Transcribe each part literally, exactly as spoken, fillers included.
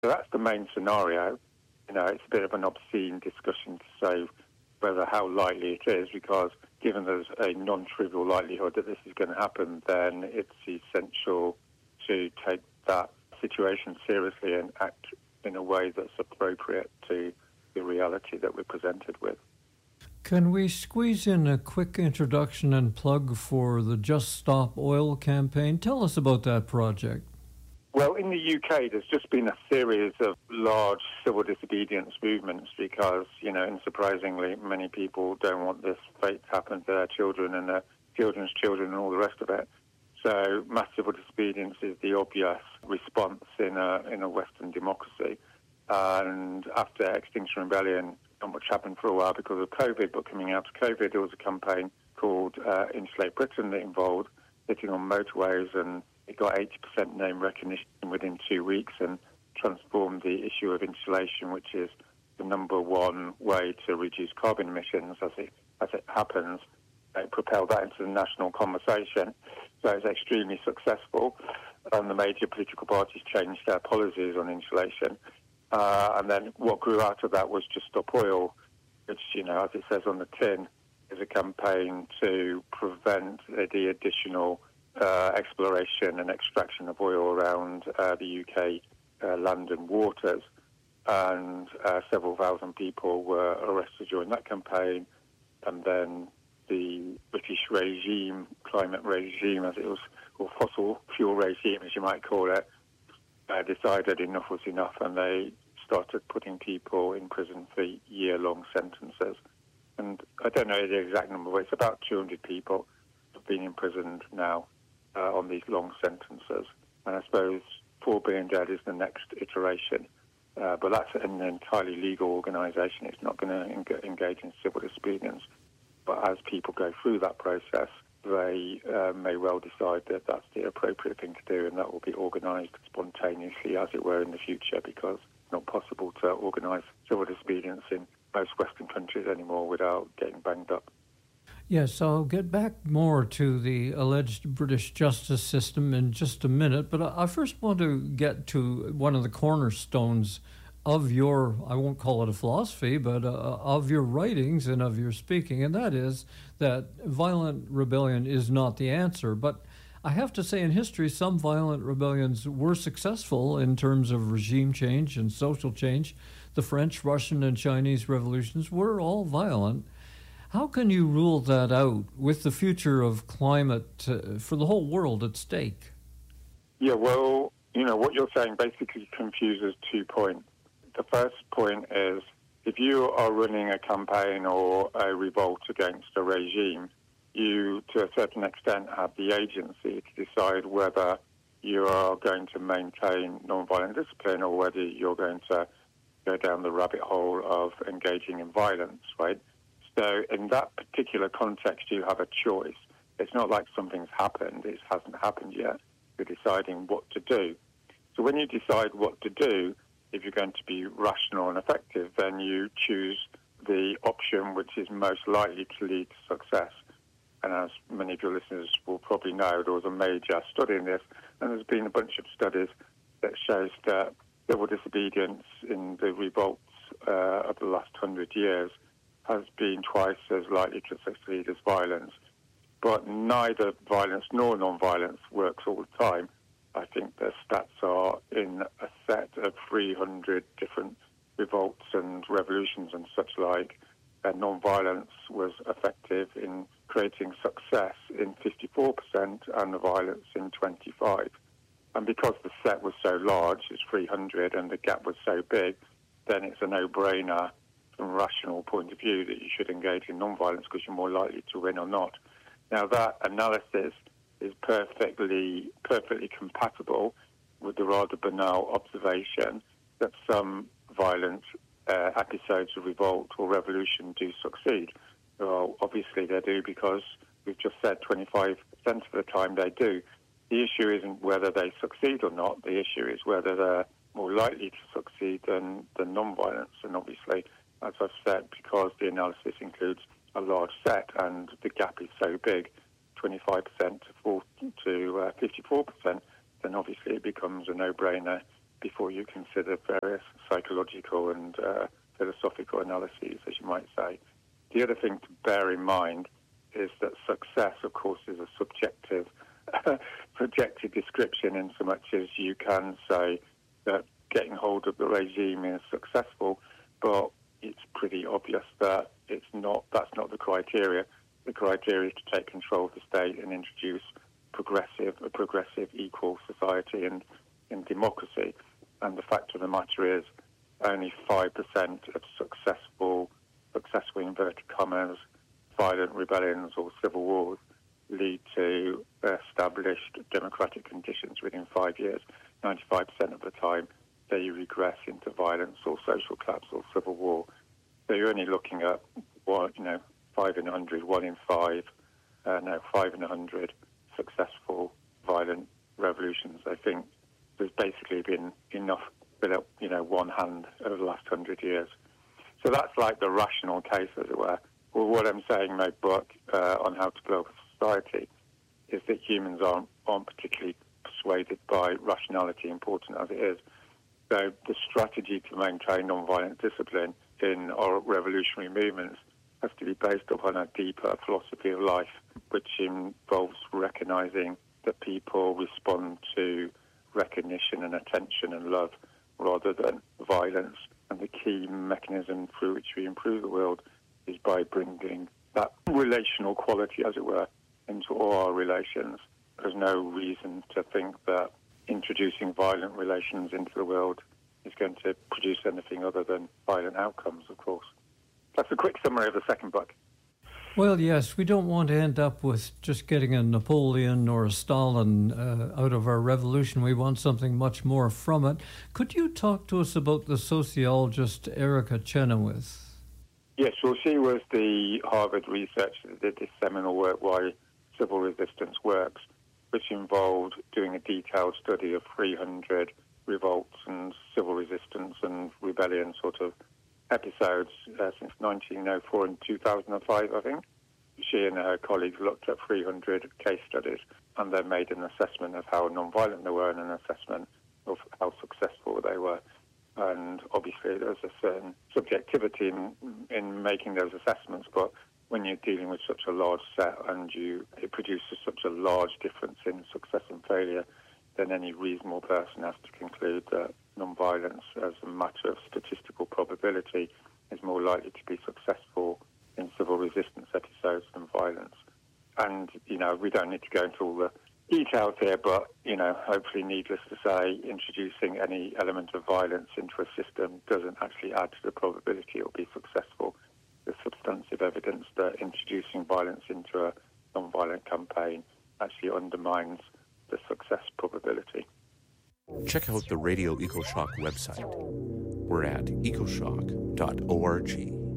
So that's the main scenario. You know, it's a bit of an obscene discussion to say whether how likely it is, because given there's a non-trivial likelihood that this is going to happen, then it's essential to take that situation seriously and act in a way that's appropriate to the reality that we're presented with. Can we squeeze in a quick introduction and plug for the Just Stop Oil campaign? Tell us about that project. Well, in the U K, there's just been a series of large civil disobedience movements because, you know, unsurprisingly, many people don't want this fate to happen to their children and their children's children and all the rest of it. So mass civil disobedience is the obvious response in a, in a Western democracy. And after Extinction Rebellion, not much happened for a while because of COVID, but coming out of COVID, there was a campaign called uh, Insulate Britain that involved sitting on motorways, and it got eighty percent name recognition within two weeks and transformed the issue of insulation, which is the number one way to reduce carbon emissions as it, as it happens. It propelled that into the national conversation. So it's extremely successful, and the major political parties changed their policies on insulation. Uh, and then what grew out of that was Just Stop Oil, which, you know, as it says on the tin, is a campaign to prevent the additional uh, exploration and extraction of oil around uh, the U K uh, land and waters. And uh, several thousand people were arrested during that campaign. And then the British regime, climate regime, as it was, or fossil fuel regime, as you might call it, uh, decided enough was enough, and they started putting people in prison for year-long sentences. And I don't know the exact number, but it's about two hundred people have been imprisoned now uh, on these long sentences. And I suppose four billion dead is the next iteration. Uh, but that's an entirely legal organisation. It's not going to engage in civil disobedience. But as people go through that process, they uh, may well decide that that's the appropriate thing to do, and that will be organised spontaneously, as it were, in the future, because it's not possible to organise civil disobedience in most Western countries anymore without getting banged up. Yes, I'll get back more to the alleged British justice system in just a minute, but I first want to get to one of the cornerstones of your, I won't call it a philosophy, but uh, of your writings and of your speaking, and that is that violent rebellion is not the answer. But I have to say, in history, some violent rebellions were successful in terms of regime change and social change. The French, Russian, and Chinese revolutions were all violent. How can you rule that out with the future of climate uh, for the whole world at stake? Yeah, well, you know, what you're saying basically confuses two points. The first point is, if you are running a campaign or a revolt against a regime, you, to a certain extent, have the agency to decide whether you are going to maintain non-violent discipline or whether you're going to go down the rabbit hole of engaging in violence, right? So in that particular context, you have a choice. It's not like something's happened. It hasn't happened yet. You're deciding what to do. So when you decide what to do, if you're going to be rational and effective, then you choose the option which is most likely to lead to success. And as many of your listeners will probably know, there was a major study in this, and there's been a bunch of studies that shows that civil disobedience in the revolts uh, of the last hundred years has been twice as likely to succeed as violence. But neither violence nor non-violence works all the time. I think the stats are in a set of three hundred different revolts and revolutions and such like, and non-violence was effective in creating success in fifty-four percent and the violence in twenty-five. And because the set was so large, it's three hundred, and the gap was so big, then it's a no-brainer from a rational point of view that you should engage in non-violence because you're more likely to win or not. Now, that analysis is perfectly perfectly compatible with the rather banal observation that some violent uh, episodes of revolt or revolution do succeed. Well, obviously they do, because we've just said twenty-five percent of the time they do. The issue isn't whether they succeed or not. The issue is whether they're more likely to succeed than, than non-violence. And obviously, as I've said, because the analysis includes a large set and the gap is so big, twenty-five percent to, to uh, fifty-four percent, then obviously it becomes a no-brainer before you consider various psychological and uh, philosophical analyses, as you might say. The other thing to bear in mind is that success, of course, is a subjective, subjective description in so much as you can say that getting hold of the regime is successful, but it's pretty obvious that it's not. That's not the criteria. The criteria is to take control of the state and introduce progressive, a progressive, equal society and in democracy. And the fact of the matter is, only five percent of successful, successful inverted commas, violent rebellions or civil wars lead to established democratic conditions within five years. ninety-five percent of the time, they regress into violence or social collapse or civil war. So you're only looking at, what, you know, five in a hundred, one in five, uh, no, five in a hundred successful violent revolutions. I think there's basically been enough, with a, you know, one hand over the last hundred years. So that's like the rational case, as it were. Well, what I'm saying in my book uh, on how to blow up a society is that humans aren't, aren't particularly persuaded by rationality, important as it is. So the strategy to maintain non-violent discipline in our revolutionary movements has to be based upon a deeper philosophy of life, which involves recognizing that people respond to recognition and attention and love rather than violence. And the key mechanism through which we improve the world is by bringing that relational quality, as it were, into all our relations. There's no reason to think that introducing violent relations into the world is going to produce anything other than violent outcomes, of course. That's a quick summary of the second book. Well, yes, we don't want to end up with just getting a Napoleon or a Stalin uh, out of our revolution. We want something much more from it. Could you talk to us about the sociologist Erica Chenoweth? Yes, well, she was the Harvard researcher that did this seminal work, Why Civil Resistance Works, which involved doing a detailed study of three hundred revolts and civil resistance and rebellion sort of episodes uh, since nineteen oh four and two thousand five, I think. She and her colleagues looked at three hundred case studies and then made an assessment of how non-violent they were and an assessment of how successful they were. And obviously there's a certain subjectivity in, in making those assessments, but when you're dealing with such a large set and you it produces such a large difference in success and failure, then any reasonable person has to conclude that non-violence, as a matter of statistical probability, is more likely to be successful in civil resistance episodes than violence. And, you know, we don't need to go into all the details here, but, you know, hopefully needless to say, introducing any element of violence into a system doesn't actually add to the probability it will be successful. There's substantive evidence that introducing violence into a non-violent campaign actually undermines the success probability. Check out the Radio EcoShock website. We're at ecoshock dot org.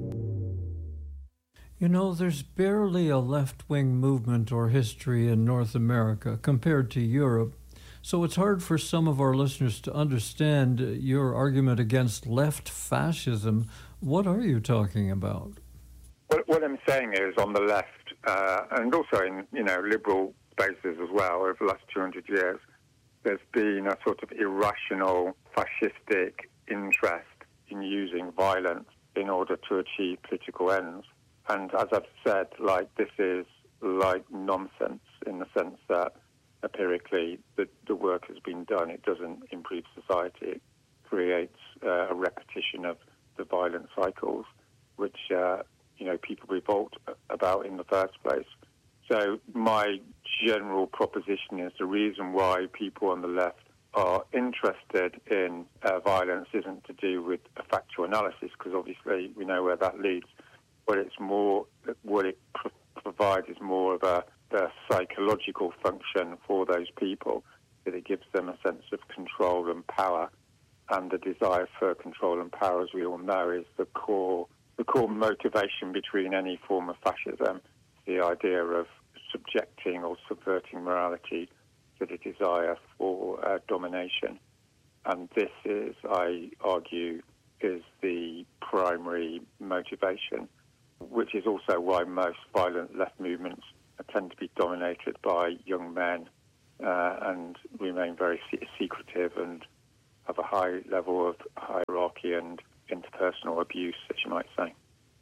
You know, there's barely a left-wing movement or history in North America compared to Europe, so it's hard for some of our listeners to understand your argument against left fascism. What are you talking about? What, what I'm saying is, on the left, uh, and also in, you know, liberal spaces as well, over the last two hundred years, there's been a sort of irrational, fascistic interest in using violence in order to achieve political ends. And as I've said, like, this is like nonsense in the sense that empirically the, the work has been done. It doesn't improve society. It creates uh, a repetition of the violent cycles, which, uh, you know, people revolt about in the first place. So my general proposition is the reason why people on the left are interested in uh, violence isn't to do with a factual analysis, because obviously we know where that leads. But it's more, what it pr- provides is more of a, a psychological function for those people, that it gives them a sense of control and power. And the desire for control and power, as we all know, is the core, the core motivation between any form of fascism. The idea of subjecting or subverting morality to the desire for uh, domination. And this is, I argue, is the primary motivation, which is also why most violent left movements tend to be dominated by young men uh, and remain very se- secretive and of a high level of hierarchy and interpersonal abuse, as you might say.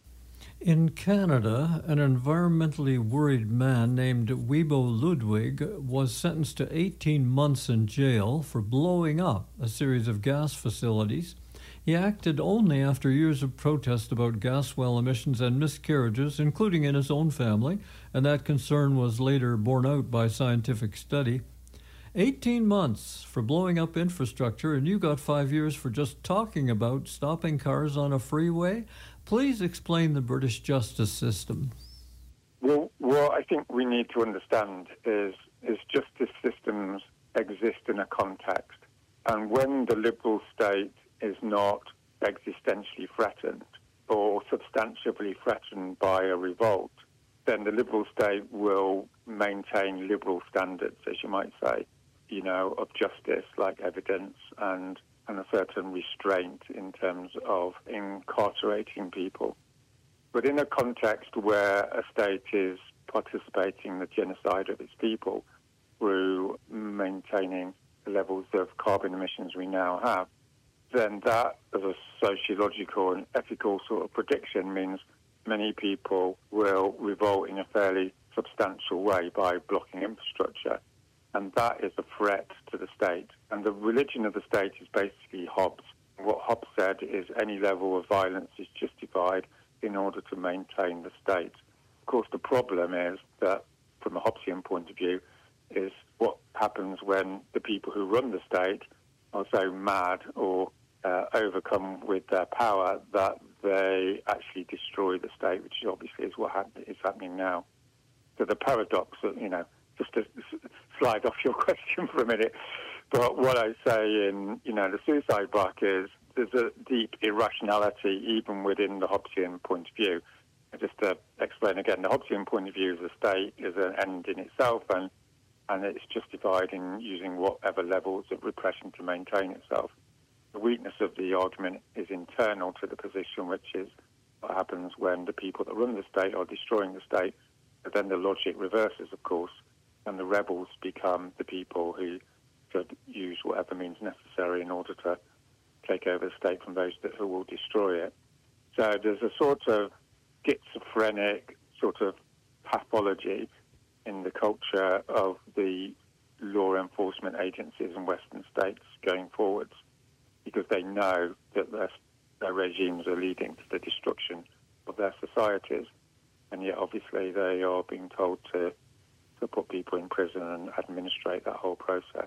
In Canada, an environmentally worried man named Wiebo Ludwig was sentenced to eighteen months in jail for blowing up a series of gas facilities. He acted only after years of protest about gas well emissions and miscarriages, including in his own family, and that concern was later borne out by scientific study. eighteen months for blowing up infrastructure, and you got five years for just talking about stopping cars on a freeway? Please explain the British justice system. Well, what I think we need to understand is, is justice systems exist in a context. And when the Liberal state is not existentially threatened or substantially threatened by a revolt, then the Liberal state will maintain liberal standards, as you might say, you know, of justice, like evidence and, and a certain restraint in terms of incarcerating people. But in a context where a state is participating in the genocide of its people through maintaining the levels of carbon emissions we now have, then that, as a sociological and ethical sort of prediction, means many people will revolt in a fairly substantial way by blocking infrastructure. And that is a threat to the state. And the religion of the state is basically Hobbes. What Hobbes said is any level of violence is justified in order to maintain the state. Of course, the problem is that, from a Hobbesian point of view, is what happens when the people who run the state are so mad or uh, overcome with their power that they actually destroy the state, which obviously is what ha- is happening now. So the paradox, of, you know, just to slide off your question for a minute, but what I say in, you know, the suicide book is there's a deep irrationality even within the Hobbesian point of view. And just to explain again, the Hobbesian point of view is the state is an end in itself, and and it's justified in using whatever levels of repression to maintain itself. The weakness of the argument is internal to the position, which is what happens when the people that run the state are destroying the state. But then the logic reverses, of course, and the rebels become the people who should use whatever means necessary in order to take over the state from those that who will destroy it. So there's a sort of schizophrenic sort of pathology in the culture of the law enforcement agencies in Western states going forwards, because they know that their, their regimes are leading to the destruction of their societies, and yet obviously they are being told to, to put people in prison and administrate that whole process.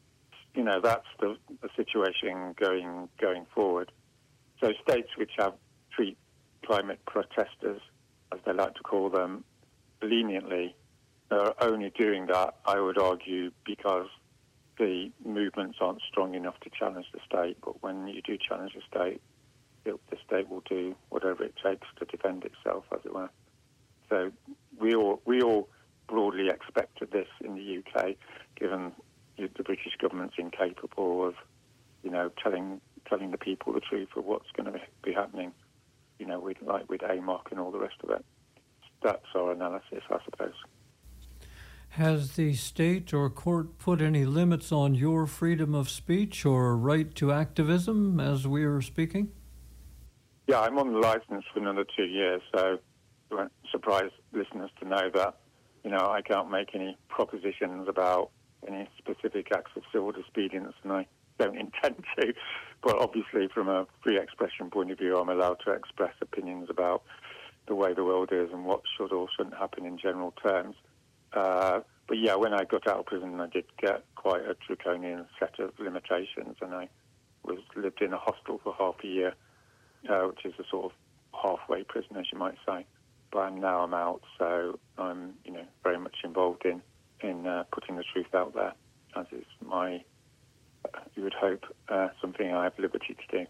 You know, that's the, the situation going going forward. So states which have treat climate protesters, as they like to call them, leniently, are only doing that, I would argue, because the movements aren't strong enough to challenge the state. But when you do challenge the state, it, the state will do whatever it takes to defend itself, as it were. So we all we all broadly expected this in the U K, given the British government's incapable of, you know, telling telling the people the truth of what's going to be happening, you know, with like with A M O C and all the rest of it. That's our analysis, I suppose. Has the state or court put any limits on your freedom of speech or right to activism as we are speaking? Yeah, I'm on the license for another two years, so I won't surprise listeners to know that, you know, I can't make any propositions about any specific acts of civil disobedience, and I don't intend to. But obviously, from a free expression point of view, I'm allowed to express opinions about the way the world is and what should or shouldn't happen in general terms. Uh, but yeah, when I got out of prison, I did get quite a draconian set of limitations, and I was lived in a hostel for half a year, uh, which is a sort of halfway prison, as you might say. But now I'm out, so I'm, you know, very much involved in in uh, putting the truth out there, as is my, uh, you would hope, uh, something I have liberty to do.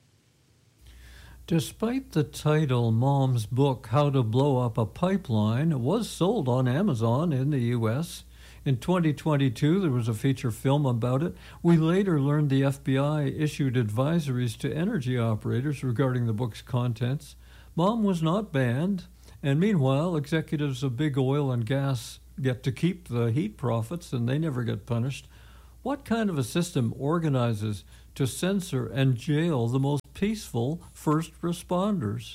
Despite the title, Mom's book, How to Blow Up a Pipeline, was sold on Amazon in the U S. In twenty twenty-two, there was a feature film about it. We later learned the F B I issued advisories to energy operators regarding the book's contents. Mom was not banned, and meanwhile, executives of big oil and gas get to keep the heat profits, and they never get punished. What kind of a system organizes to censor and jail the most peaceful first responders?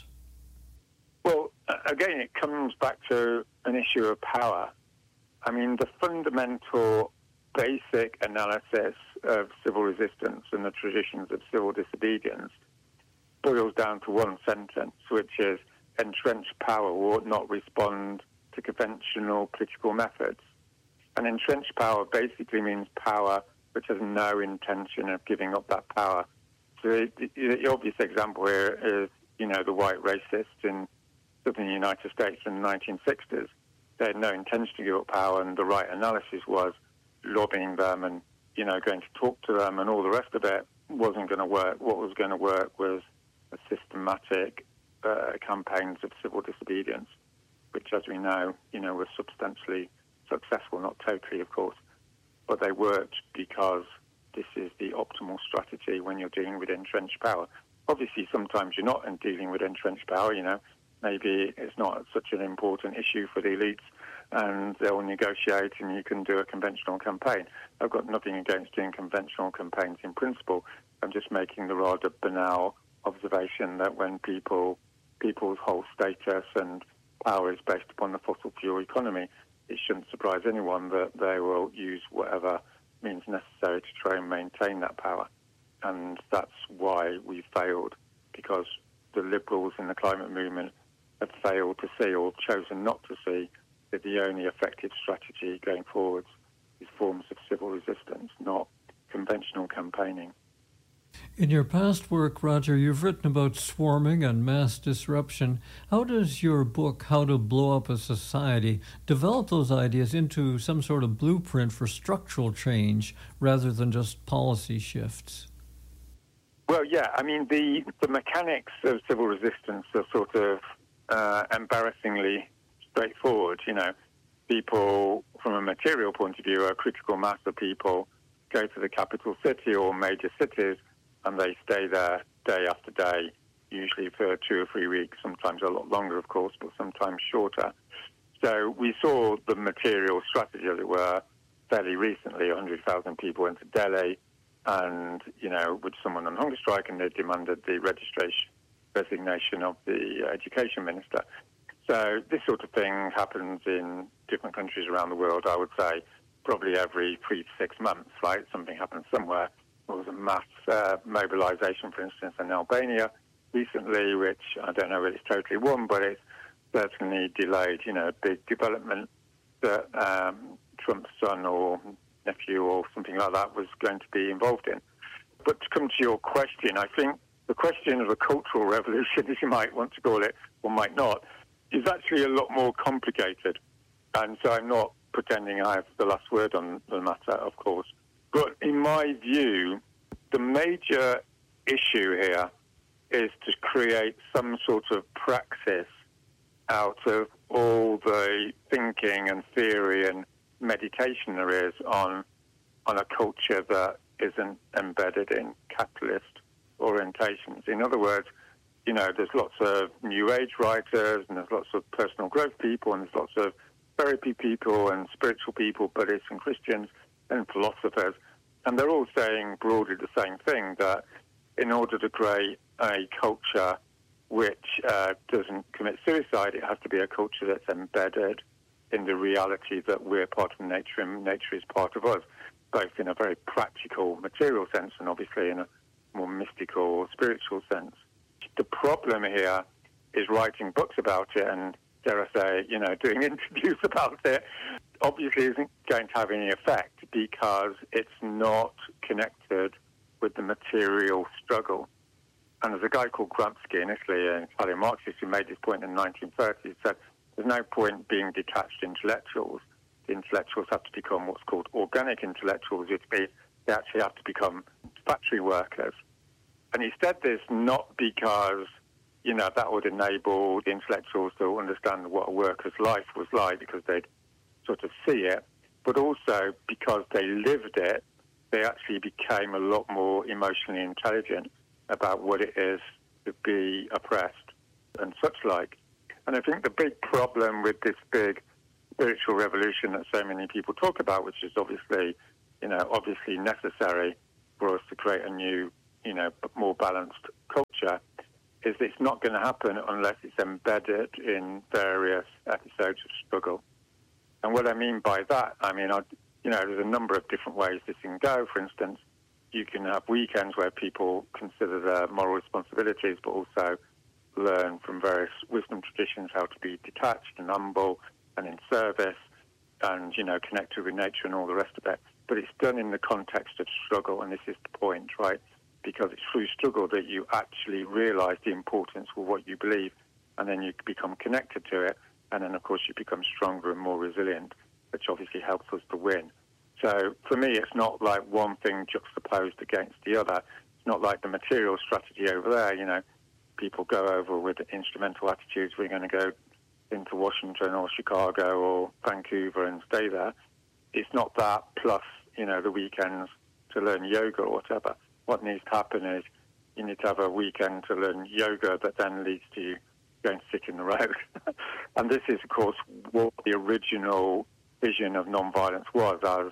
Well, again, it comes back to an issue of power. I mean, the fundamental basic analysis of civil resistance and the traditions of civil disobedience boils down to one sentence, which is entrenched power will not respond to conventional political methods. And entrenched power basically means power which has no intention of giving up that power. So the, the obvious example here is, you know, the white racists in southern United States in the nineteen sixties. They had no intention to give up power, and the right analysis was lobbying them and, you know, going to talk to them, and all the rest of it wasn't going to work. What was going to work was a systematic uh, campaigns of civil disobedience, which, as we know, you know, were substantially successful, not totally, of course, but they worked because this is the optimal strategy when you're dealing with entrenched power. Obviously, sometimes you're not in dealing with entrenched power, you know. Maybe it's not such an important issue for the elites, and they'll negotiate and you can do a conventional campaign. I've got nothing against doing conventional campaigns in principle. I'm just making the rather banal observation that when people people's whole status and power is based upon the fossil fuel economy, it shouldn't surprise anyone that they will use whatever means necessary to try and maintain that power. And that's why we failed, because the liberals in the climate movement have failed to see, or chosen not to see, that the only effective strategy going forwards is forms of civil resistance, not conventional campaigning. In your past work, Roger, you've written about swarming and mass disruption. How does your book, How to Blow Up a Society, develop those ideas into some sort of blueprint for structural change rather than just policy shifts? Well, yeah, I mean, the, the mechanics of civil resistance are sort of uh, embarrassingly straightforward. You know, people, from a material point of view, a critical mass of people go to the capital city or major cities, and they stay there day after day, usually for two or three weeks, sometimes a lot longer, of course, but sometimes shorter. So we saw the material strategy, as it were, fairly recently. one hundred thousand people went to Delhi, and, you know, with someone on hunger strike, and they demanded the registration, resignation of the education minister. So this sort of thing happens in different countries around the world, I would say, probably every three to six months, right? Something happens somewhere. There was a mass uh, mobilization, for instance, in Albania recently, which I don't know if it's totally won, but it's certainly delayed, you know, a big development that um, Trump's son or nephew or something like that was going to be involved in. But to come to your question, I think the question of a cultural revolution, as you might want to call it, or might not, is actually a lot more complicated. And so I'm not pretending I have the last word on the matter, of course. But in my view, the major issue here is to create some sort of praxis out of all the thinking and theory and meditation there is on on a culture that isn't embedded in capitalist orientations. In other words, you know, there's lots of New Age writers, and there's lots of personal growth people, and there's lots of therapy people and spiritual people, Buddhists and Christians and philosophers, and they're all saying broadly the same thing, that in order to create a culture which uh, doesn't commit suicide, it has to be a culture that's embedded in the reality that we're part of nature and nature is part of us, both in a very practical, material sense and obviously in a more mystical or spiritual sense. The problem here is writing books about it and, dare I say, you know, doing interviews about it, obviously isn't going to have any effect because it's not connected with the material struggle. And there's a guy called Gramsci in Italy, an Italian Marxist, who made this point in the nineteen thirties, said there's no point being detached intellectuals. The intellectuals have to become what's called organic intellectuals, which means they actually have to become factory workers. And he said this not because, you know, that would enable the intellectuals to understand what a worker's life was like because they'd sort of see it, but also because they lived it, they actually became a lot more emotionally intelligent about what it is to be oppressed and such like. And I think the big problem with this big spiritual revolution that so many people talk about, which is obviously, you know, obviously necessary, for us to create a new, you know, more balanced culture, is it's not going to happen unless it's embedded in various episodes of struggle. And what I mean by that, I mean, I, you know, there's a number of different ways this can go. For instance, you can have weekends where people consider their moral responsibilities, but also learn from various wisdom traditions how to be detached and humble and in service and, you know, connected with nature and all the rest of it. But it's done in the context of struggle, and this is the point, right? Because it's through struggle that you actually realize the importance of what you believe, and then you become connected to it, and then, of course, you become stronger and more resilient, which obviously helps us to win. So for me, it's not like one thing juxtaposed against the other. It's not like the material strategy over there, you know. People go over with instrumental attitudes. We're going to go into Washington or Chicago or Vancouver and stay there. It's not that plus, you know, the weekends to learn yoga or whatever. What needs to happen is you need to have a weekend to learn yoga that then leads to you going sick in the road. And this is, of course, what the original vision of non-violence was as,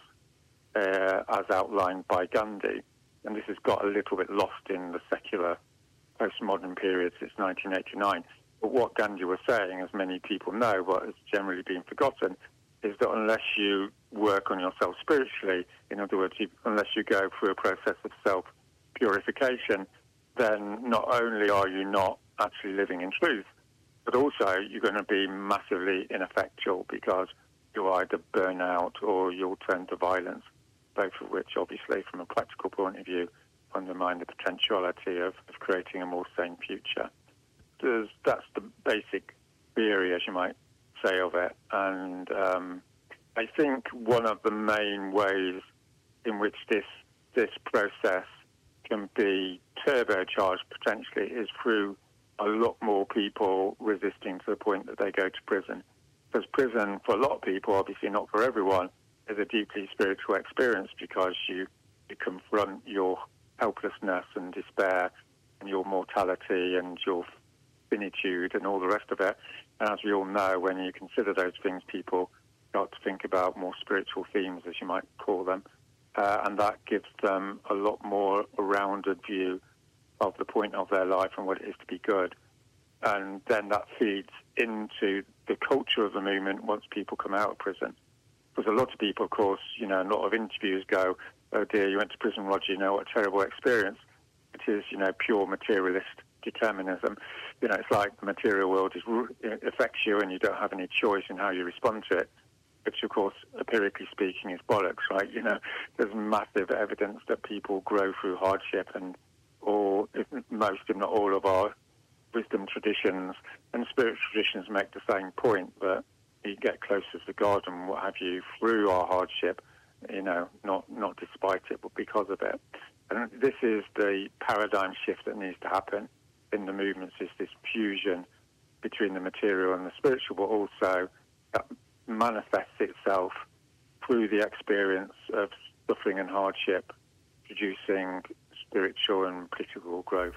uh, as outlined by Gandhi. And this has got a little bit lost in the secular postmodern period since nineteen eighty-nine. But what Gandhi was saying, as many people know, but has generally been forgotten, is that unless you work on yourself spiritually, in other words, you, unless you go through a process of self-purification, then not only are you not actually living in truth, but also you're going to be massively ineffectual because you'll either burn out or you'll turn to violence, both of which, obviously, from a practical point of view, undermine the potentiality of, of creating a more sane future. There's, that's the basic theory, as you might say, of it. And um, I think one of the main ways in which this this process can be turbocharged potentially is through a lot more people resisting to the point that they go to prison. Because prison, for a lot of people, obviously not for everyone, is a deeply spiritual experience because you, you confront your helplessness and despair and your mortality and your finitude and all the rest of it. And as we all know, when you consider those things, people start to think about more spiritual themes, as you might call them, uh, and that gives them a lot more a rounded view of the point of their life and what it is to be good. And then that feeds into the culture of the movement once people come out of prison. Because a lot of people, of course, you know, a lot of interviews go, oh dear, you went to prison, Roger, you know, what a terrible experience. It is, you know, pure materialist determinism. You know, it's like the material world is, it affects you and you don't have any choice in how you respond to it, which, of course, empirically speaking, is bollocks, right? You know, there's massive evidence that people grow through hardship, and all, if most, if not all, of our wisdom traditions and spiritual traditions make the same point, that you get closer to God and what have you through our hardship, you know, not not despite it, but because of it. And this is the paradigm shift that needs to happen in the movements, is this fusion between the material and the spiritual, but also that manifests itself through the experience of suffering and hardship, producing spiritual and political growth.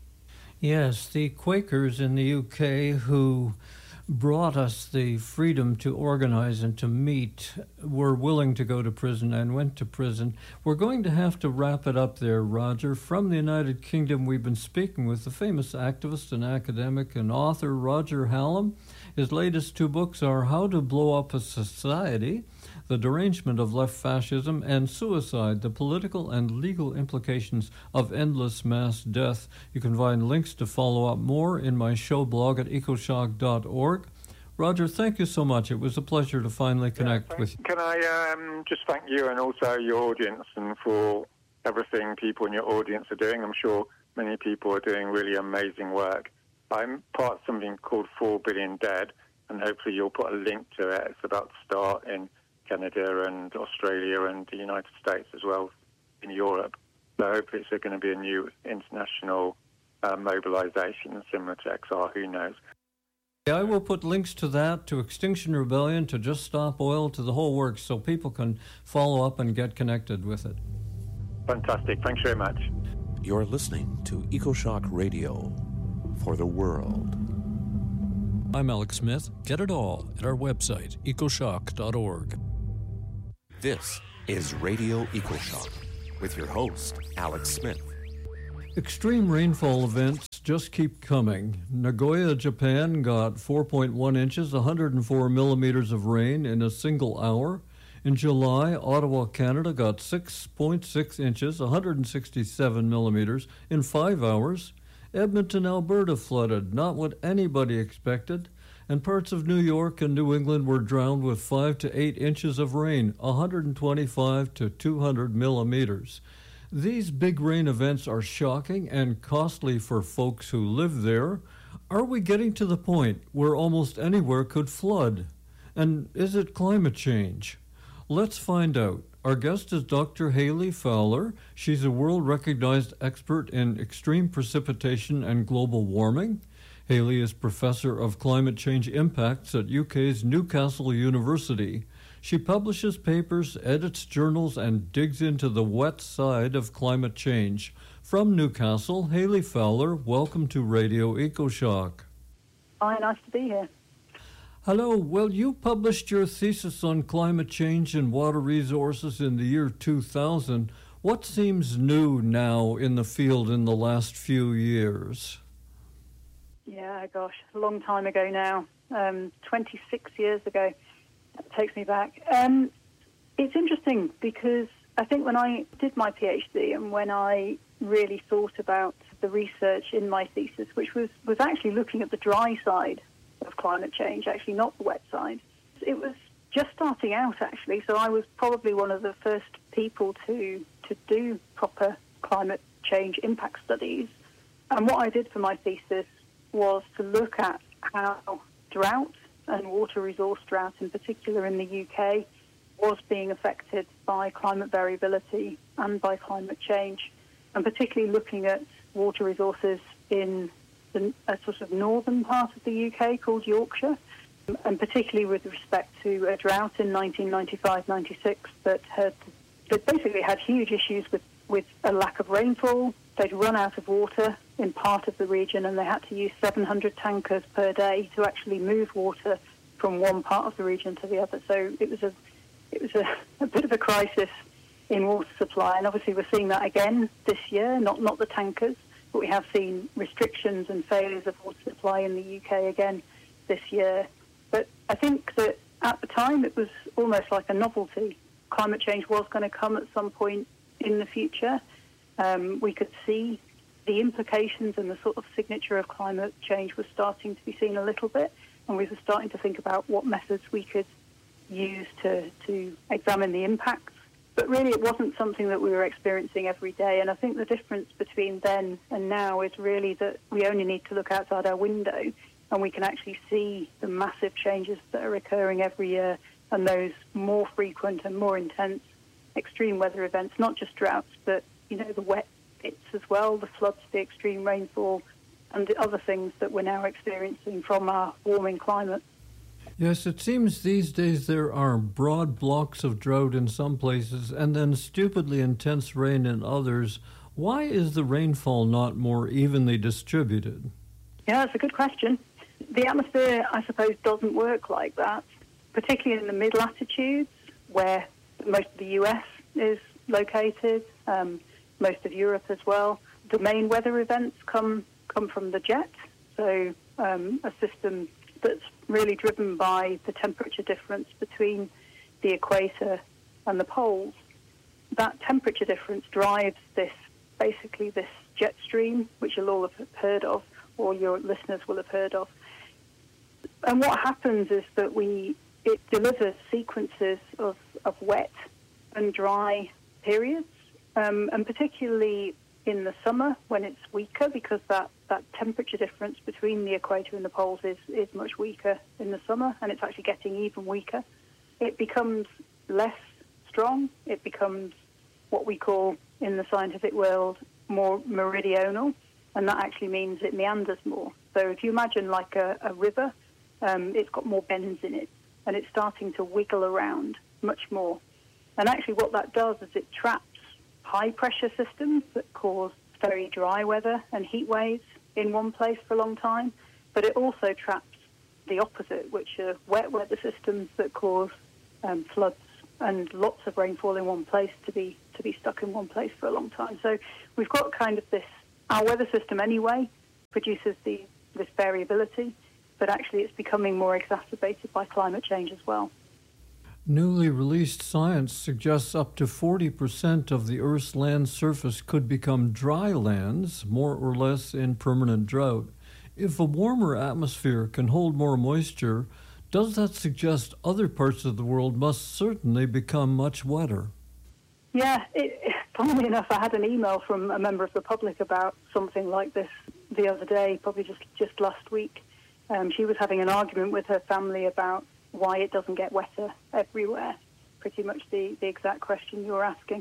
Yes, the Quakers in the U K who brought us the freedom to organize and to meet were willing to go to prison and went to prison. We're going to have to wrap it up there, Roger. From the United Kingdom, we've been speaking with the famous activist and academic and author Roger Hallam. His latest two books are How to Blow Up a Society, The Derangement of Left Fascism, and Suicide, The Political and Legal Implications of Endless Mass Death. You can find links to follow up more in my show blog at ecoshock dot org. Roger, thank you so much. It was a pleasure to finally connect yeah, with you. Can I um, just thank you and also your audience and for everything people in your audience are doing. I'm sure many people are doing really amazing work. I'm part of something called four billion Dead, and hopefully you'll put a link to it. It's about to start in Canada and Australia and the United States as well, in Europe. So hopefully it's going to be a new international uh, mobilization similar to X R, who knows. I will put links to that, to Extinction Rebellion, to Just Stop Oil, to the whole works, so people can follow up and get connected with it. Fantastic. Thanks very much. You're listening to EcoShock Radio for the world. I'm Alex Smith. Get it all at our website, ecoshock dot org. This is Radio EcoShock, with your host, Alex Smith. Extreme rainfall events just keep coming. Nagoya, Japan got four point one inches, one hundred four millimeters of rain in a single hour. In July, Ottawa, Canada got six point six inches, one hundred sixty-seven millimeters in five hours. Edmonton, Alberta flooded, not what anybody expected. And parts of New York and New England were drowned with five to eight inches of rain, one hundred twenty-five to two hundred millimeters. These big rain events are shocking and costly for folks who live there. Are we getting to the point where almost anywhere could flood? And is it climate change? Let's find out. Our guest is Doctor Hayley Fowler. She's a world-recognized expert in extreme precipitation and global warming. Hayley is professor of climate change impacts at U K's Newcastle University. She publishes papers, edits journals, and digs into the wet side of climate change. From Newcastle, Hayley Fowler, welcome to Radio EcoShock. Hi, nice to be here. Hello. Well, you published your thesis on climate change and water resources in the year two thousand. What seems new now in the field in the last few years? Yeah, gosh, a long time ago now, um, twenty-six years ago. That takes me back. Um, it's interesting because I think when I did my PhD and when I really thought about the research in my thesis, which was, was actually looking at the dry side of climate change, actually not the wet side, it was just starting out, actually. So I was probably one of the first people to, to do proper climate change impact studies. And what I did for my thesis was to look at how drought and water resource drought in particular in the U K was being affected by climate variability and by climate change, and particularly looking at water resources in the, a sort of northern part of the U K called Yorkshire, and particularly with respect to a drought in nineteen ninety-five ninety-six that had that basically had huge issues with, with a lack of rainfall. They'd run out of water in part of the region, and they had to use seven hundred tankers per day to actually move water from one part of the region to the other. So it was a it was a, a bit of a crisis in water supply, and obviously we're seeing that again this year. Not not the tankers, but we have seen restrictions and failures of water supply in the U K again this year. But I think that at the time it was almost like a novelty. Climate change was going to come at some point in the future. Um, we could see the implications and the sort of signature of climate change was starting to be seen a little bit, and we were starting to think about what methods we could use to, to examine the impacts. But really it wasn't something that we were experiencing every day, and I think the difference between then and now is really that we only need to look outside our window and we can actually see the massive changes that are occurring every year, and those more frequent and more intense extreme weather events, not just droughts, but you know, the wet bits as well, the floods, the extreme rainfall, and the other things that we're now experiencing from our warming climate. Yes, it seems these days there are broad blocks of drought in some places and then stupidly intense rain in others. Why is the rainfall not more evenly distributed? Yeah, that's a good question. The atmosphere, I suppose, doesn't work like that, particularly in the mid-latitudes where most of the U S is located, um, most of Europe as well. The main weather events come come from the jet, so um, a system that's really driven by the temperature difference between the equator and the poles. That temperature difference drives this, basically this jet stream, which you'll all have heard of, or your listeners will have heard of. And what happens is that we it delivers sequences of, of wet and dry periods, um, and particularly in the summer when it's weaker, because that, that temperature difference between the equator and the poles is, is much weaker in the summer, and it's actually getting even weaker. It becomes less strong. It becomes what we call in the scientific world more meridional, and that actually means it meanders more. So if you imagine like a, a river, um, it's got more bends in it, and it's starting to wiggle around much more. And actually what that does is it traps high-pressure systems that cause very dry weather and heat waves in one place for a long time, but it also traps the opposite, which are wet weather systems that cause um, floods and lots of rainfall in one place to be to be stuck in one place for a long time. So we've got kind of this, our weather system anyway produces the this variability, but actually it's becoming more exacerbated by climate change as well. Newly released science suggests up to forty percent of the Earth's land surface could become dry lands, more or less in permanent drought. If a warmer atmosphere can hold more moisture, does that suggest other parts of the world must certainly become much wetter? Yeah, it, funnily enough, I had an email from a member of the public about something like this the other day, probably just, just last week. Um, she was having an argument with her family about why it doesn't get wetter everywhere, pretty much the, the exact question you were asking.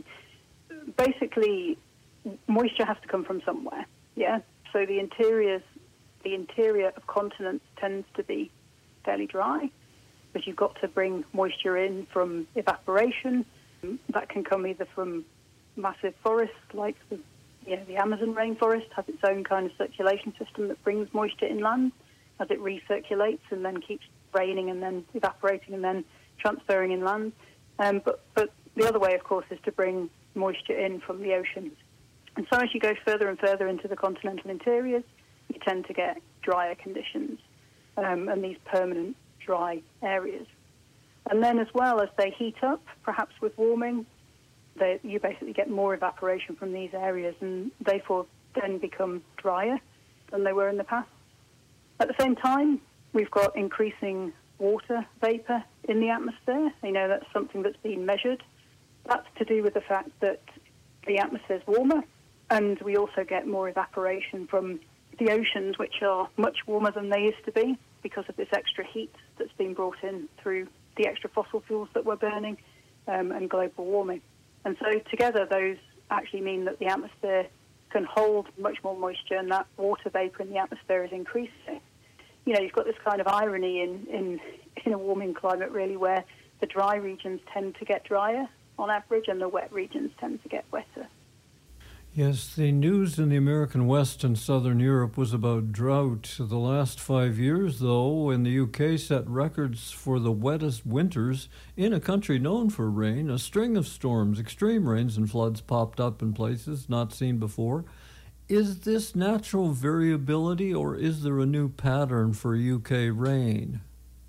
Basically, moisture has to come from somewhere, yeah? So the interiors, the interior of continents tends to be fairly dry, but you've got to bring moisture in from evaporation. That can come either from massive forests, like the, you know, the Amazon rainforest has its own kind of circulation system that brings moisture inland as it recirculates and then keeps raining and then evaporating and then transferring inland. Um, but, but the other way, of course, is to bring moisture in from the oceans. And so as you go further and further into the continental interiors, you tend to get drier conditions um, and these permanent dry areas. And then as well, as they heat up, perhaps with warming, they, you basically get more evaporation from these areas and therefore then become drier than they were in the past. At the same time, we've got increasing water vapor in the atmosphere. You know, that's something that's been measured. That's to do with the fact that the atmosphere is warmer, and we also get more evaporation from the oceans, which are much warmer than they used to be because of this extra heat that's been brought in through the extra fossil fuels that we're burning um, and global warming. And so together, those actually mean that the atmosphere can hold much more moisture, and that water vapor in the atmosphere is increasing. You know, you've got this kind of irony in, in, in a warming climate, really, where the dry regions tend to get drier on average and the wet regions tend to get wetter. Yes, the news in the American West and Southern Europe was about drought. The last five years, though, in the U K set records for the wettest winters in a country known for rain. A string of storms, extreme rains and floods popped up in places not seen before. Is this natural variability, or is there a new pattern for U K rain?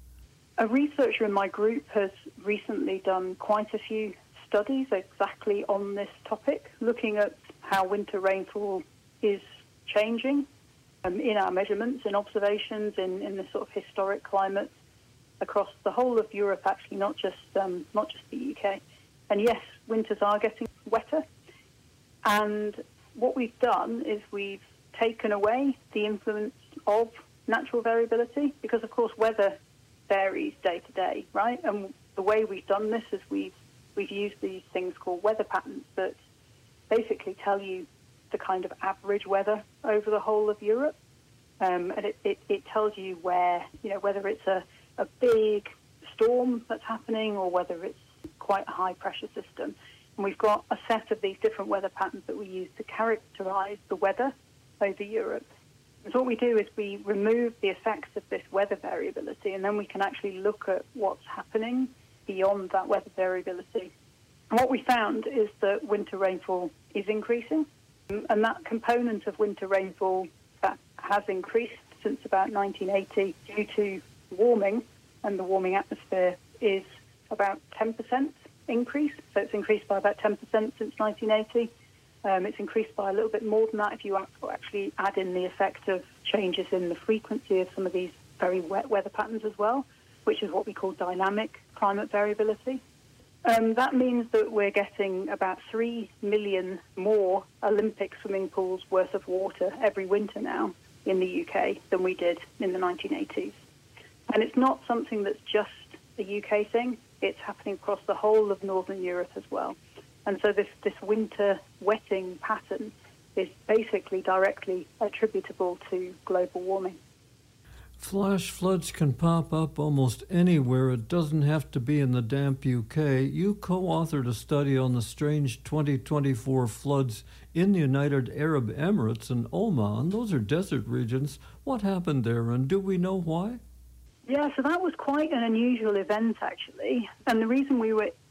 A researcher in my group has recently done quite a few studies exactly on this topic, looking at how winter rainfall is changing um, in our measurements, in observations, in, in the sort of historic climates across the whole of Europe, actually, not just um, not just the U K. And yes, winters are getting wetter. And what we've done is we've taken away the influence of natural variability because, of course, weather varies day to day, right? And the way we've done this is we've we've used these things called weather patterns that basically tell you the kind of average weather over the whole of Europe. Um, and it, it, it tells you where, you know, whether it's a, a big storm that's happening or whether it's quite a high pressure system. And we've got a set of these different weather patterns that we use to characterize the weather over Europe. And so what we do is we remove the effects of this weather variability, and then we can actually look at what's happening beyond that weather variability. And what we found is that winter rainfall is increasing, and that component of winter rainfall that has increased since about nineteen eighty due to warming and the warming atmosphere is about ten percent increase. So it's increased by about ten percent since nineteen eighty. Um, it's increased by a little bit more than that if you actually add in the effect of changes in the frequency of some of these very wet weather patterns as well, which is what we call dynamic climate variability. Um, that means that we're getting about three million more Olympic swimming pools worth of water every winter now in the U K than we did in the nineteen eighties. And it's not something that's just a U K thing. It's happening across the whole of Northern Europe as well. And so this, this winter wetting pattern is basically directly attributable to global warming. Flash floods can pop up almost anywhere. It doesn't have to be in the damp U K. You co-authored a study on the strange twenty twenty-four floods in the United Arab Emirates and Oman. Those are desert regions. What happened there, and do we know why? Yeah, so that was quite an unusual event, actually. And the reason we were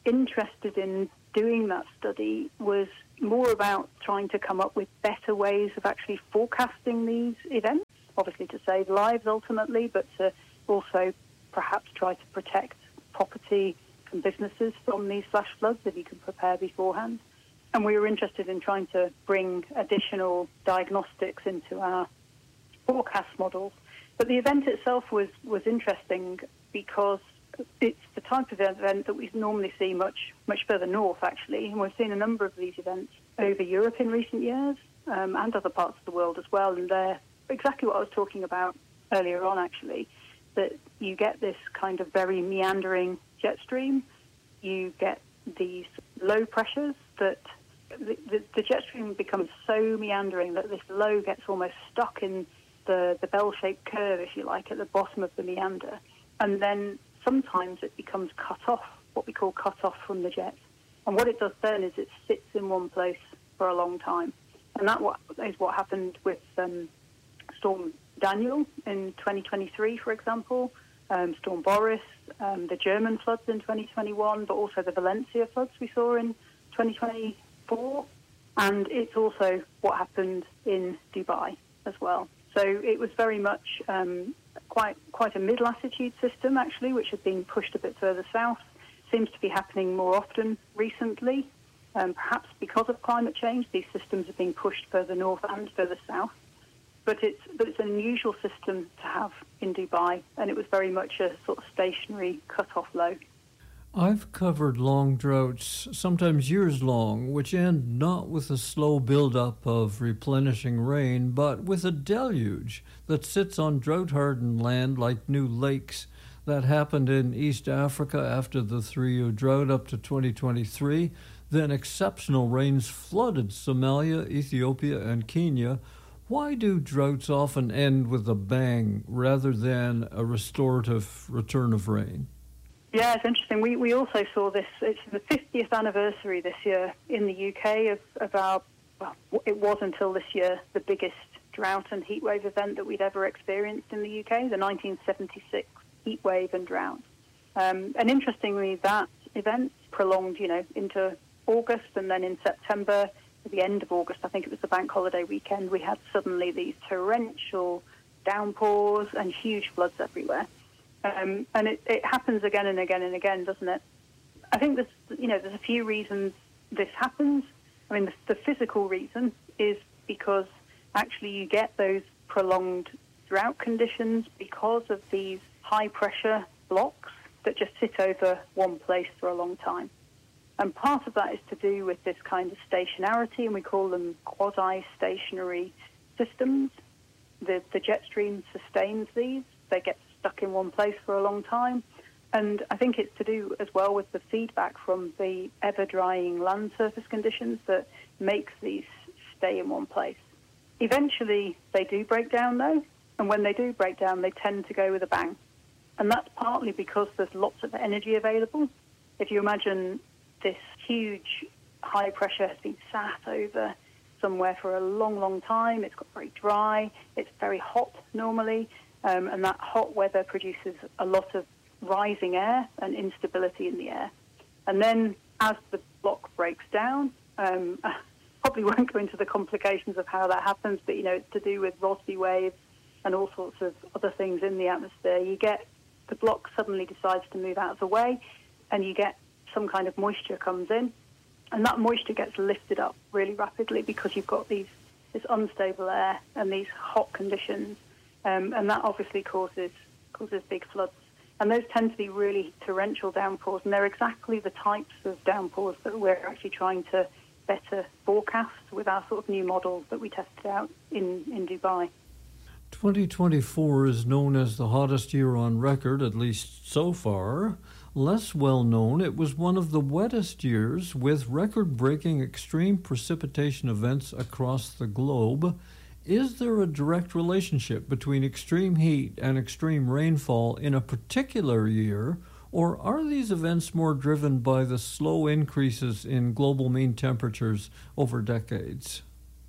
interested in doing that study was more about trying to come up with better ways of actually forecasting these events, obviously to save lives ultimately, but to also perhaps try to protect property and businesses from these flash floods if you can prepare beforehand. And we were interested in trying to bring additional diagnostics into our forecast models. But the event itself was, was interesting because it's the type of event that we normally see much much further north, actually. And we've seen a number of these events over Europe in recent years um, and other parts of the world as well. And they're exactly what I was talking about earlier on, actually, that you get this kind of very meandering jet stream. You get these low pressures that the, the, the jet stream becomes so meandering that this low gets almost stuck in the, the bell-shaped curve, if you like, at the bottom of the meander. And then sometimes it becomes cut off, what we call cut off from the jet. And what it does then is it sits in one place for a long time. And that what, is what happened with um, Storm Daniel in twenty twenty-three, for example, um, Storm Boris, um, the German floods in twenty twenty-one, but also the Valencia floods we saw in twenty twenty-four. And it's also what happened in Dubai as well. So it was very much um, quite quite a mid-latitude system, actually, which had been pushed a bit further south. Seems to be happening more often recently. Um, perhaps because of climate change, these systems are being pushed further north and further south. But it's, but it's an unusual system to have in Dubai, and it was very much a sort of stationary cut-off low. I've covered long droughts, sometimes years long, which end not with a slow build-up of replenishing rain, but with a deluge that sits on drought-hardened land like new lakes. That happened in East Africa after the three-year drought up to twenty twenty-three. Then exceptional rains flooded Somalia, Ethiopia, and Kenya. Why do droughts often end with a bang rather than a restorative return of rain? Yeah, it's interesting. We we also saw this. It's the fiftieth anniversary this year in the U K of, of our, well, it was until this year, the biggest drought and heatwave event that we'd ever experienced in the U K, the nineteen seventy-six heatwave and drought. Um, and interestingly, that event prolonged, you know, into August, and then in September, at the end of August, I think it was the bank holiday weekend, we had suddenly these torrential downpours and huge floods everywhere. Um, and it, it happens again and again and again, doesn't it? I think there's, you know, there's a few reasons this happens. I mean, the, the physical reason is because actually you get those prolonged drought conditions because of these high-pressure blocks that just sit over one place for a long time. And part of that is to do with this kind of stationarity, and we call them quasi-stationary systems. The, the jet stream sustains these. They get stuck in one place for a long time. And I think it's to do as well with the feedback from the ever-drying land surface conditions that makes these stay in one place. Eventually, they do break down, though, and when they do break down, they tend to go with a bang. And that's partly because there's lots of energy available. If you imagine this huge high pressure has been sat over somewhere for a long, long time, it's got very dry, it's very hot normally, um, and that hot weather produces a lot of rising air and instability in the air. And then as the block breaks down, um, I probably won't go into the complications of how that happens, but, you know, it's to do with Rossby waves and all sorts of other things in the atmosphere. You get the block suddenly decides to move out of the way, and you get some kind of moisture comes in, and that moisture gets lifted up really rapidly because you've got these this unstable air and these hot conditions, um, and that obviously causes causes big floods. And those tend to be really torrential downpours, and they're exactly the types of downpours that we're actually trying to better forecast with our sort of new models that we tested out in, in Dubai. twenty twenty-four is known as the hottest year on record, at least so far. Less well known, it was one of the wettest years with record-breaking extreme precipitation events across the globe. Is there a direct relationship between extreme heat and extreme rainfall in a particular year, or are these events more driven by the slow increases in global mean temperatures over decades?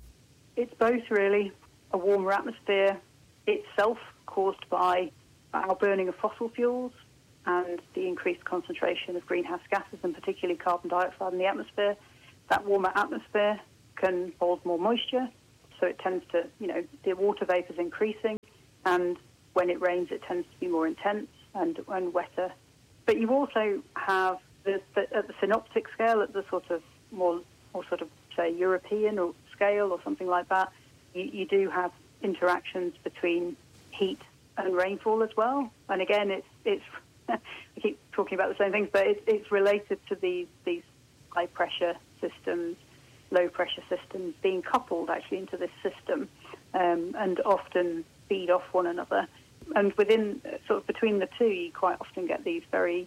It's both, really. A warmer atmosphere itself caused by our burning of fossil fuels and the increased concentration of greenhouse gases, and particularly carbon dioxide in the atmosphere, that warmer atmosphere can hold more moisture, so it tends to, you know, the water vapor is increasing, and when it rains, it tends to be more intense and, and wetter. But you also have, the, the, at the synoptic scale, at the sort of more, more sort of, say, European or scale or something like that, you, you do have interactions between heat and rainfall as well. And again, it's, it's I keep talking about the same things, but it's, it's related to these, these high-pressure systems, low-pressure systems being coupled actually into this system um, and often feed off one another. And within, sort of between the two, you quite often get these very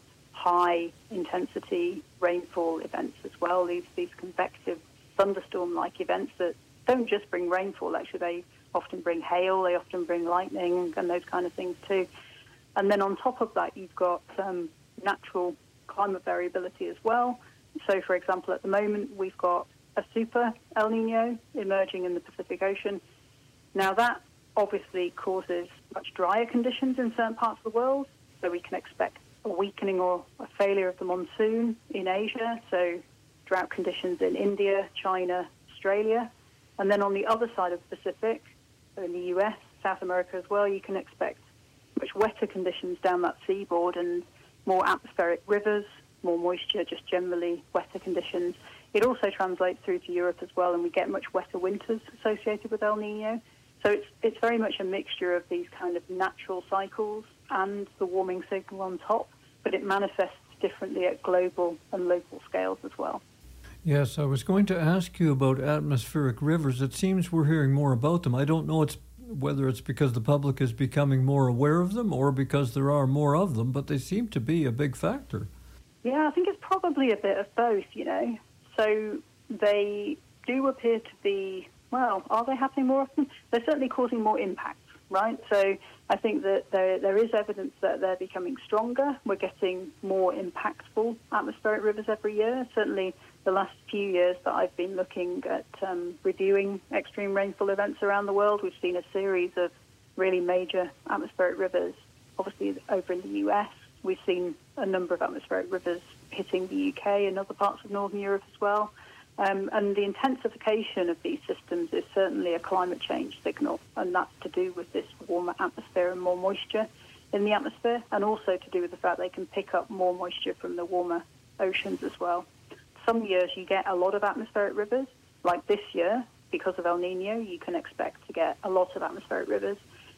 high-intensity rainfall events as well, these, these convective thunderstorm-like events that don't just bring rainfall, actually they often bring hail, they often bring lightning and those kind of things too. And then on top of that, you've got um, natural climate variability as well. So, for example, at the moment, we've got a super El Nino emerging in the Pacific Ocean. Now, that obviously causes much drier conditions in certain parts of the world, so we can expect a weakening or a failure of the monsoon in Asia, so drought conditions in India, China, Australia. And then on the other side of the Pacific, so in the U S, South America as well, you can expect much wetter conditions down that seaboard and more atmospheric rivers, more moisture, just generally wetter conditions. It also translates through to Europe as well, and we get much wetter winters associated with El Nino. So it's it's very much a mixture of these kind of natural cycles and the warming signal on top, but it manifests differently at global and local scales as well. Yes, I was going to ask you about atmospheric rivers. It seems we're hearing more about them. I don't know it's whether it's because the public is becoming more aware of them or because there are more of them, but they seem to be a big factor. Yeah, I think it's probably a bit of both, you know. So they do appear to be, well, are they happening more often? They're certainly causing more impact, right? So I think that there there is evidence that they're becoming stronger. We're getting more impactful atmospheric rivers every year. Certainly the last few years that I've been looking at um, reviewing extreme rainfall events around the world, we've seen a series of really major atmospheric rivers. Obviously, over in the U S, we've seen a number of atmospheric rivers hitting the U K and other parts of Northern Europe as well. Um, and the intensification of these systems is certainly a climate change signal, and that's to do with this warmer atmosphere and more moisture in the atmosphere, and also to do with the fact they can pick up more moisture from the warmer oceans as well. Some years you get a lot of atmospheric rivers, like this year, because of El Nino, you can expect to get a lot of atmospheric rivers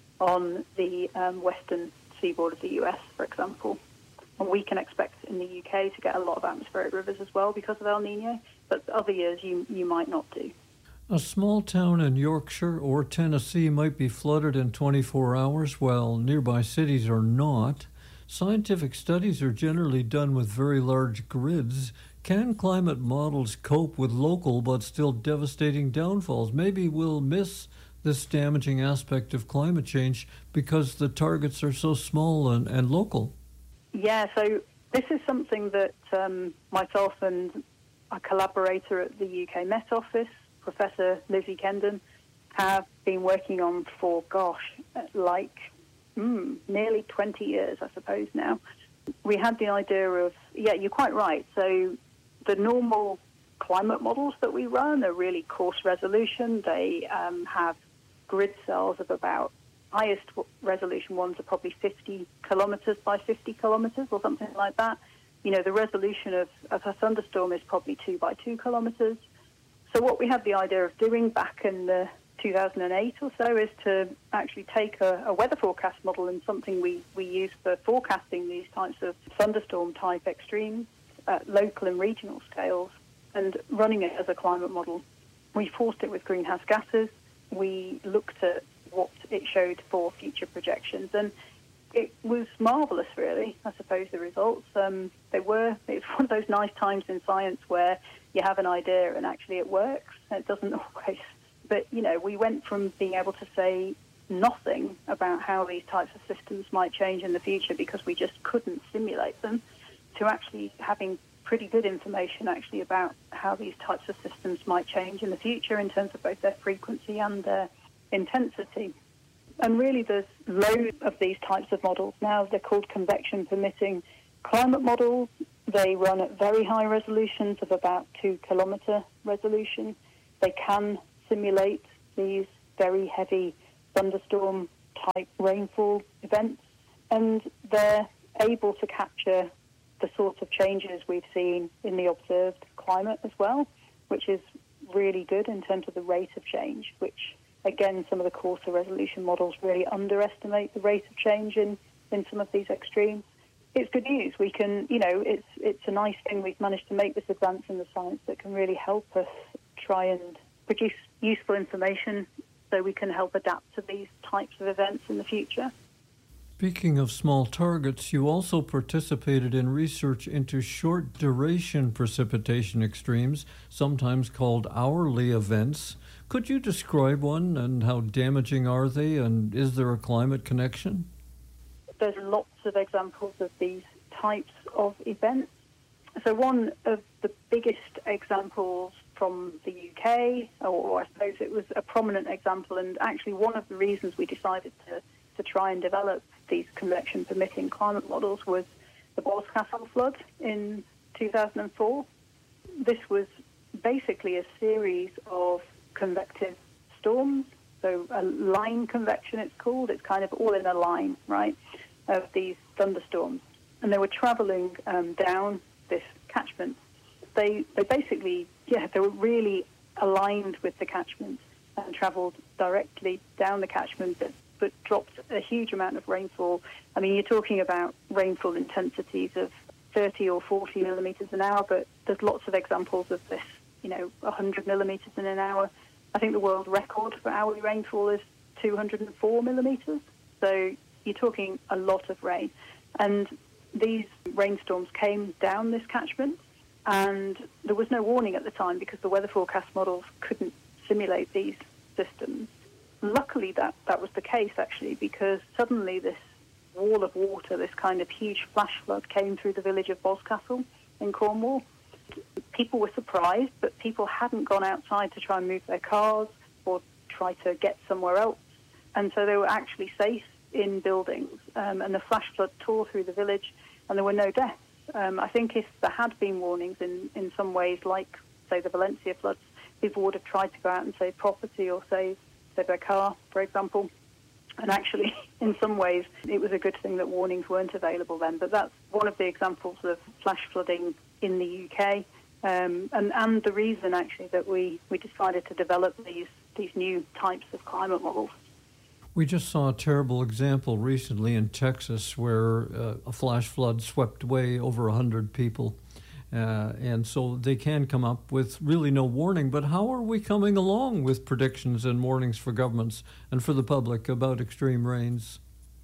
on the um, western seaboard of the U S, for example. And we can expect in the U K to get a lot of atmospheric rivers as well because of El Nino, but other years you, you might not do. A small town in Yorkshire or Tennessee might be flooded in twenty-four hours, while nearby cities are not. Scientific studies are generally done with very large grids. Can climate models cope with local but still devastating downfalls? Maybe we'll miss this damaging aspect of climate change because the targets are so small and, and local. Yeah, so this is something that um, myself and a collaborator at the U K Met Office, Professor Lizzie Kendon, have been working on for, gosh, like mm, nearly twenty years, I suppose now. We had the idea of, yeah, you're quite right. So the normal climate models that we run are really coarse resolution. They um, have grid cells of about, highest resolution ones are probably fifty kilometres by fifty kilometres or something like that. You know, the resolution of, of a thunderstorm is probably two by two kilometres. So what we had the idea of doing back in the two thousand eight or so is to actually take a, a weather forecast model and something we, we use for forecasting these types of thunderstorm-type extremes at local and regional scales and running it as a climate model. We forced it with greenhouse gases. We looked at what it showed for future projections, and it was marvellous, really, I suppose, the results. Um, they were, it's one of those nice times in science where you have an idea and actually it works. It doesn't always. But, you know, we went from being able to say nothing about how these types of systems might change in the future because we just couldn't simulate them to actually having pretty good information actually about how these types of systems might change in the future in terms of both their frequency and their intensity. And really there's loads of these types of models now. They're called convection-permitting climate models. They run at very high resolutions of about two kilometre resolution. They can simulate these very heavy thunderstorm-type rainfall events, and they're able to capture the sorts of changes we've seen in the observed climate as well, which is really good in terms of the rate of change, which, again, some of the coarser resolution models really underestimate the rate of change in, in some of these extremes. It's good news. We can, you know, it's it's a nice thing we've managed to make this advance in the science that can really help us try and produce useful information so we can help adapt to these types of events in the future. Speaking of small targets, you also participated in research into short-duration precipitation extremes, sometimes called hourly events. Could you describe one, and how damaging are they, and is there a climate connection? There's lots of examples of these types of events. So one of the biggest examples from the U K, or I suppose it was a prominent example, and actually one of the reasons we decided to, to try and develop these convection-permitting climate models, was the Boscastle flood in two thousand four. This was basically a series of convective storms, so a line convection it's called. It's kind of all in a line, right, of these thunderstorms. And they were travelling um, down this catchment. They they basically, yeah, they were really aligned with the catchment and travelled directly down the catchment, but, but dropped a huge amount of rainfall. I mean, you're talking about rainfall intensities of thirty or forty millimetres an hour, but there's lots of examples of this, you know, one hundred millimetres in an hour. I think the world record for hourly rainfall is two hundred four millimetres. So you're talking a lot of rain. And these rainstorms came down this catchment, and there was no warning at the time because the weather forecast models couldn't simulate these systems. Luckily, that, that was the case, actually, because suddenly this wall of water, this kind of huge flash flood, came through the village of Boscastle in Cornwall. People were surprised, but people hadn't gone outside to try and move their cars or try to get somewhere else. And so they were actually safe in buildings, um, and the flash flood tore through the village, and there were no deaths. Um, I think if there had been warnings in, in some ways, like, say, the Valencia floods, people would have tried to go out and save property or save, save their car, for example. And actually, in some ways, it was a good thing that warnings weren't available then. But that's one of the examples of flash flooding in the U K, um, and, and the reason, actually, that we, we decided to develop these, these new types of climate models. We just saw a terrible example recently in Texas where uh, a flash flood swept away over one hundred people. Uh, and so they can come up with really no warning. But how are we coming along with predictions and warnings for governments and for the public about extreme rains?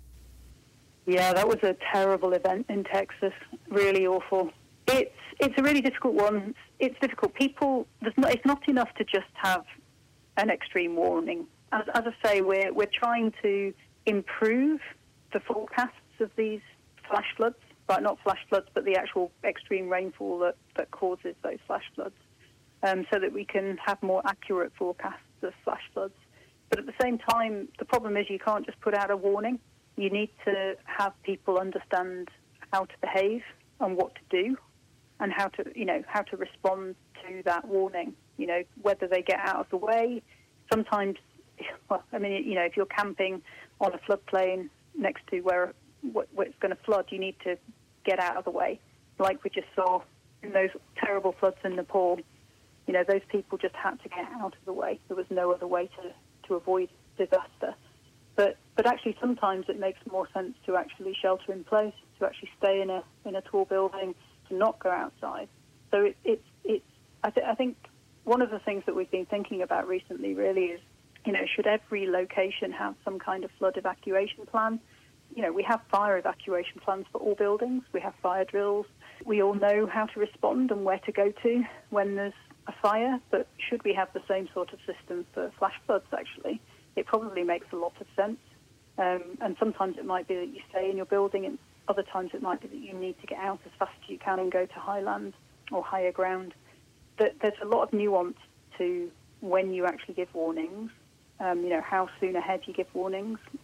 Yeah, that was a terrible event in Texas. Really awful. It's it's a really difficult one. It's difficult. People, there's not, it's not enough to just have an extreme warning. As, as I say, we're we're trying to improve the forecasts of these flash floods, but not flash floods, but the actual extreme rainfall that, that causes those flash floods, um, so that we can have more accurate forecasts of flash floods. But at the same time, the problem is you can't just put out a warning. You need to have people understand how to behave and what to do, and how to, you know, how to respond to that warning. You know, whether they get out of the way. Sometimes, well, I mean, you know, if you're camping on a floodplain next to where, where it's going to flood, you need to get out of the way. Like we just saw in those terrible floods in Nepal, you know, those people just had to get out of the way. There was no other way to, to avoid disaster. But but actually, sometimes it makes more sense to actually shelter in place, to actually stay in a in a tall building, to not go outside. So it, it's it's. I, th- I think one of the things that we've been thinking about recently really is, you know, should every location have some kind of flood evacuation plan? You know, we have fire evacuation plans for all buildings. We have fire drills. We all know how to respond and where to go to when there's a fire. But should we have the same sort of system for flash floods, actually? It probably makes a lot of sense. Um, and sometimes it might be that you stay in your building, and other times it might be that you need to get out as fast as you can and go to high land or higher ground. But there's a lot of nuance to when you actually give warnings. Um, you know, how soon ahead you give warnings.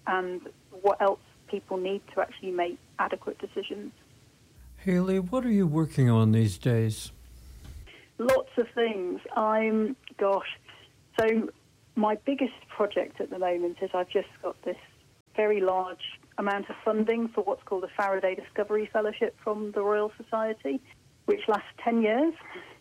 and what else people need to actually make adequate decisions. Hayley, what are you working on these days? Lots of things. I'm, gosh, so my biggest project at the moment is I've just got this very large amount of funding for what's called a Faraday Discovery Fellowship from the Royal Society, which lasts ten years.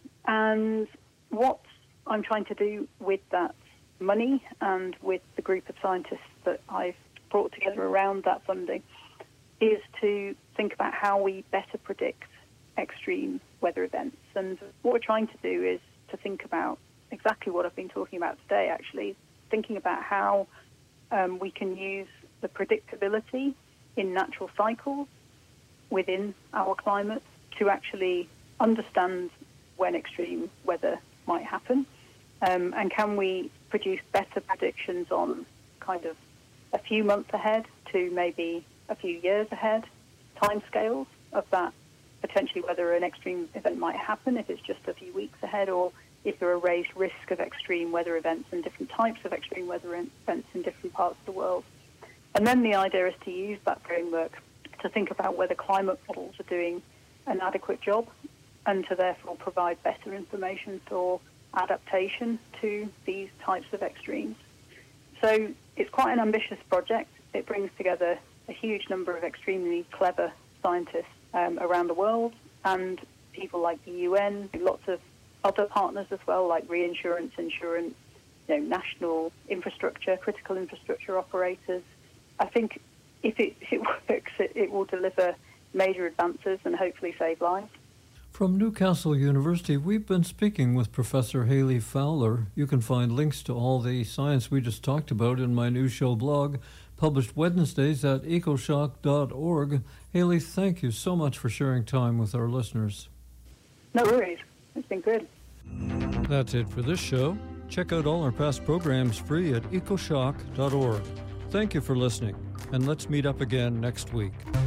And what I'm trying to do with that money and with the group of scientists that I've brought together around that funding is to think about how we better predict extreme weather events. And what we're trying to do is to think about exactly what I've been talking about today, actually, thinking about how um, we can use the predictability in natural cycles within our climate to actually understand when extreme weather might happen, um, and can we produce better predictions on kind of a few months ahead to maybe a few years ahead, timescales of that, potentially whether an extreme event might happen if it's just a few weeks ahead, or if there are raised risk of extreme weather events and different types of extreme weather events in different parts of the world. And then the idea is to use that framework to think about whether climate models are doing an adequate job and to therefore provide better information for adaptation to these types of extremes. So it's quite an ambitious project. It brings together a huge number of extremely clever scientists um, around the world and people like the U N, lots of other partners as well, like reinsurance, insurance, you know, national infrastructure, critical infrastructure operators. I think if it, if it works, it, it will deliver major advances and hopefully save lives. From Newcastle University, we've been speaking with Professor Hayley Fowler. You can find links to all the science we just talked about in my new show blog, published Wednesdays at ecoshock dot org. Hayley, thank you so much for sharing time with our listeners. No worries. It's been good. That's it for this show. Check out all our past programs free at ecoshock dot org. Thank you for listening, and let's meet up again next week.